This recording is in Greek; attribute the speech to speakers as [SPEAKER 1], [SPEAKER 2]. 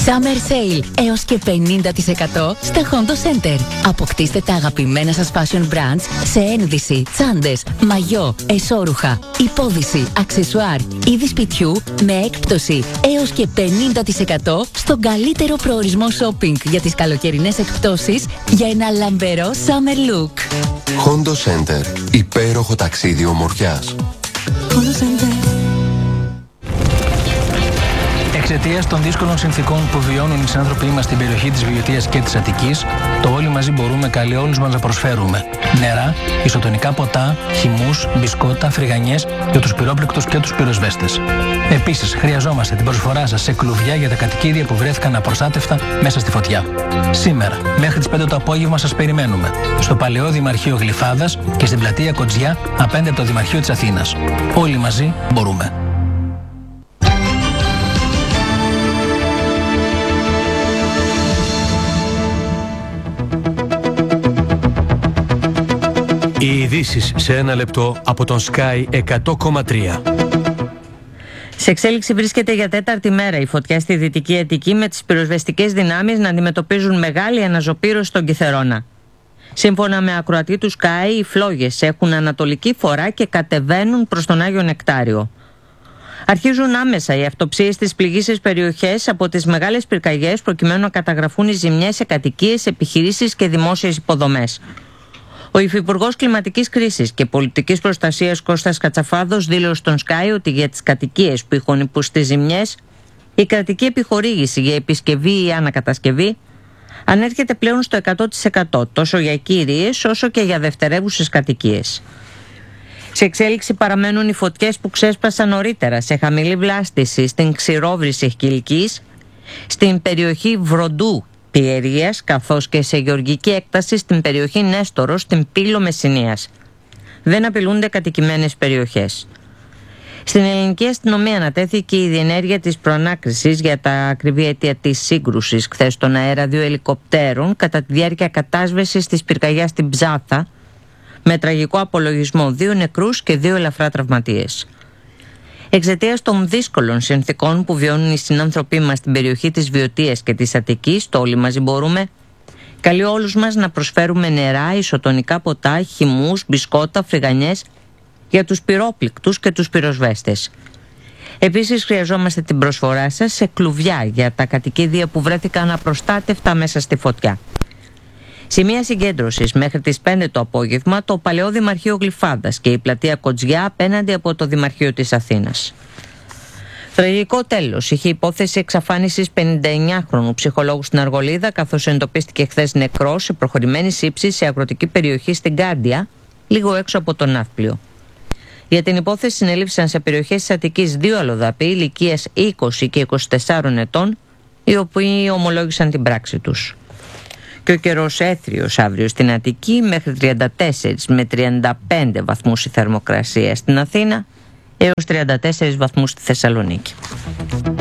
[SPEAKER 1] Summer Sale έως και 50% στα Hondo Center. Αποκτήστε τα αγαπημένα σας fashion brands σε ένδυση, τσάντες, μαγιό, εσώρουχα, υπόδυση, αξεσουάρ, είδη σπιτιού με έκπτωση έως και 50% στον καλύτερο προορισμό shopping για τις καλοκαιρινές εκπτώσεις για ένα λαμπερό summer look.
[SPEAKER 2] Hondo Center. Υπέροχο ταξίδι ομορφιάς.
[SPEAKER 1] Hondo Center.
[SPEAKER 3] Εξαιτίας των δύσκολων συνθήκων που βιώνουν οι συνάνθρωποι μας στην περιοχή της Βιωτίας και της Αττικής, το Όλοι Μαζί Μπορούμε καλεί όλους μας να προσφέρουμε νερά, ισοτονικά ποτά, χυμούς, μπισκότα, φρυγανιές για τους πυρόπληκτους και τους πυροσβέστες. Επίσης, χρειαζόμαστε την προσφορά σας σε κλουβιά για τα κατοικίδια που βρέθηκαν απροστάτευτα μέσα στη φωτιά. Σήμερα, μέχρι τις 5 το απόγευμα σας περιμένουμε στο Παλαιό Δημαρχείο Γλυφάδας και στην πλατεία Κοτζιά απέναντι από το Δημαρχείο της Αθήνας. Όλοι μαζί μπορούμε.
[SPEAKER 4] Οι ειδήσεις σε ένα λεπτό από τον Sky 100,3.
[SPEAKER 5] Σε εξέλιξη βρίσκεται για τέταρτη μέρα η φωτιά στη Δυτική Αττική, με τις πυροσβεστικές δυνάμεις να αντιμετωπίζουν μεγάλη αναζωπήρωση στον Κιθερώνα. Σύμφωνα με ακροατή του Sky, οι φλόγες έχουν ανατολική φορά και κατεβαίνουν προς τον Άγιο Νεκτάριο. Αρχίζουν άμεσα οι αυτοψίες στις πληγήσεις περιοχές από τις μεγάλες πυρκαγιές, προκειμένου να καταγραφούν οι ζημιές σε κατοικίες, επιχειρήσεις και δημόσιες υποδομές. Ο Υφυπουργός Κλιματικής Κρίσης και Πολιτικής Προστασίας Κώστας Κατσαφάδος δήλωσε στον Sky ότι για τις κατοικίες που έχουν υποστεί ζημιές, η κρατική επιχορήγηση για επισκευή ή ανακατασκευή ανέρχεται πλέον στο 100%, τόσο για κύριες όσο και για δευτερεύουσες κατοικίες. Σε εξέλιξη παραμένουν οι φωτιές που ξέσπασαν νωρίτερα σε χαμηλή βλάστηση στην Ξηρόβρηση Χιλκής, στην περιοχή Βροντού Πιερίας, καθώς και σε γεωργική έκταση στην περιοχή Νέστορο, στην Πύλο Μεσσηνίας. Δεν απειλούνται κατοικημένες περιοχές. Στην ελληνική αστυνομία ανατέθηκε η διενέργεια της προανάκρισης για τα ακριβή αίτια της σύγκρουσης χθες στον αέρα 2 ελικοπτέρων κατά τη διάρκεια κατάσβεσης της πυρκαγιάς στην Ψάθα, με τραγικό απολογισμό 2 νεκρούς και 2 ελαφρά τραυματίες. Εξαιτίας των δύσκολων συνθηκών που βιώνουν οι συνάνθρωποι μας στην περιοχή της Βιωτίας και της Αττικής, το Όλοι Μαζί Μπορούμε καλεί όλους μας να προσφέρουμε νερά, ισοτονικά ποτά, χυμούς, μπισκότα, φρυγανιές για τους πυρόπληκτους και τους πυροσβέστες. Επίσης, χρειαζόμαστε την προσφορά σας σε κλουβιά για τα κατοικίδια που βρέθηκαν απροστάτευτα μέσα στη φωτιά. Σημεία συγκέντρωσης μέχρι τις 5 το απόγευμα το Παλαιό Δημαρχείο Γλυφάδας και η πλατεία Κοτζιά απέναντι από το Δημαρχείο της Αθήνας. Τραγικό τέλος είχε υπόθεση εξαφάνισης 59χρονου ψυχολόγου στην Αργολίδα, καθώς εντοπίστηκε χθες νεκρός σε προχωρημένη σύψη σε αγροτική περιοχή στην Κάντια, λίγο έξω από το Ναύπλιο. Για την υπόθεση συνελήφθησαν σε περιοχές της Αττικής 2 αλλοδαποί ηλικίας 20 και 24 ετών, οι οποίοι ομολόγησαν την πράξη τους. Και ο καιρός έθριος αύριο στην Αττική, μέχρι 34 με 35 βαθμούς η θερμοκρασία στην Αθήνα, έως 34 βαθμούς στη Θεσσαλονίκη.